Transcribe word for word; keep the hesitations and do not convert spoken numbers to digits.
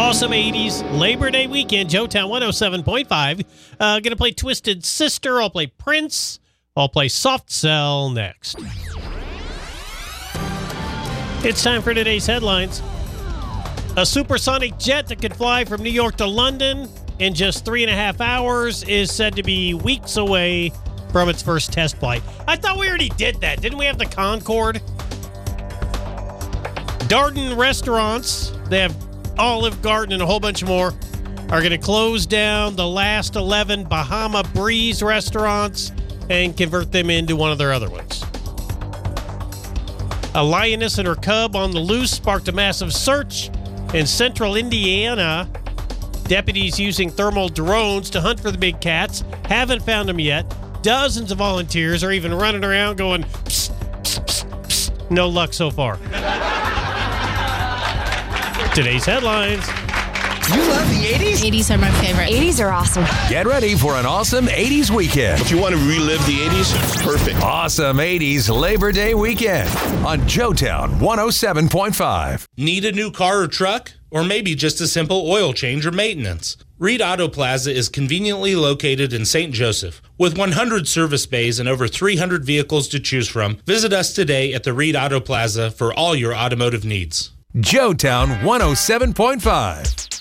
Awesome eighties Labor Day weekend, Joetown one oh seven point five. Uh, going to play Twisted Sister. I'll play Prince. I'll play Soft Cell next. It's time for today's headlines. A supersonic jet that could fly from New York to London in just three and a half hours is said to be weeks away from its first test flight. I thought we already did that. Didn't we have the Concorde? Darden restaurants, they have Olive Garden and a whole bunch more, are going to close down the last eleven Bahama Breeze restaurants and convert them into one of their other ones. A lioness and her cub on the loose sparked a massive search in central Indiana. Deputies using thermal drones to hunt for the big cats haven't found them yet. Dozens of volunteers are even running around going, psst, psst, psst, psst. No luck so far. Today's headlines. You love the eighties? eighties are my favorite. eighties are awesome. Get ready for an awesome eighties weekend. If you want to relive the eighties, perfect. Awesome eighties Labor Day weekend on Joetown one oh seven point five. Need a new car or truck? Or maybe just a simple oil change or maintenance? Reed Auto Plaza is conveniently located in Saint Joseph. With one hundred service bays and over three hundred vehicles to choose from, visit us today at the Reed Auto Plaza for all your automotive needs. Joetown one oh seven point five.